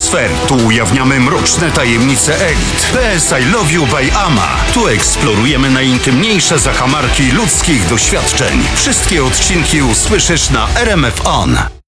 sfer. Tu ujawniamy mroczne tajemnice elit. PS I Love You by Ama. Tu eksplorujemy najintymniejsze zakamarki ludzkich doświadczeń. Wszystkie odcinki usłyszysz na RMF On.